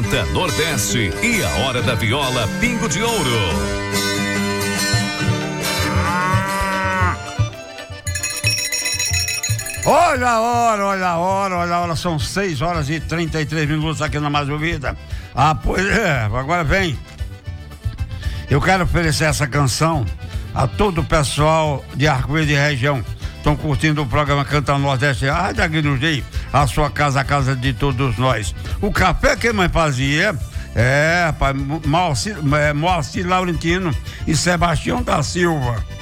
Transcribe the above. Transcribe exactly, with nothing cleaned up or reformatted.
Canta Nordeste e a Hora da Viola Pingo de Ouro. Olha a hora, olha a hora, olha a hora, são seis horas e trinta e três minutos aqui na Mais Ouvida. Ah, pois é, agora vem. Eu quero oferecer essa canção a todo o pessoal de Arco-Verde e região. Estão curtindo o programa Canta Nordeste, ah, daqui no dia, a sua casa, a casa de todos nós. O café que a mãe fazia, é, pai, Moacir, Moacir Laurentino e Sebastião da Silva.